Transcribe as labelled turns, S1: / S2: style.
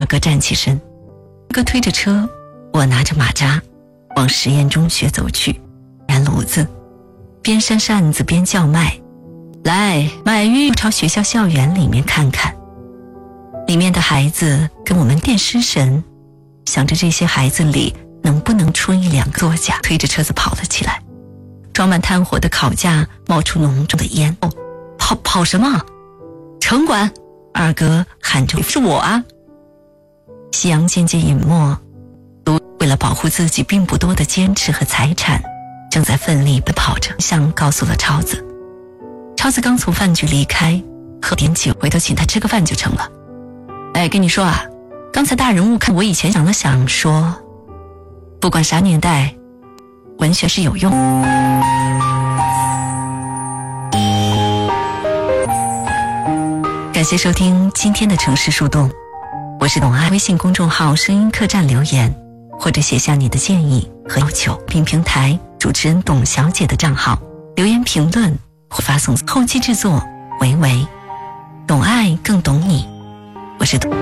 S1: 哥站起身，哥推着车，我拿着马扎往实验中学走去。燃炉子，边扇扇子边叫卖，来买玉，朝学校校园里面看看。里面的孩子跟我们电失神，想着这些孩子里能不能出1-2个作家，推着车子跑了起来。装满炭火的烤架冒出浓重的烟。跑什么？城管！二哥喊着，是我啊！夕阳渐渐隐没，为了保护自己并不多的坚持和财产，正在奋力地跑着。向告诉了超子，超子刚从饭局离开，喝点酒，回头请他吃个饭就成了。跟你说啊，刚才大人物看我以前想了想说，不管啥年代，文学是有用。感谢收听今天的城市树洞，我是董爱。微信公众号声音客栈留言，或者写下你的建议和要求，并平台主持人董小姐的账号留言评论或发送。后期制作维维，懂爱更懂你，我是董。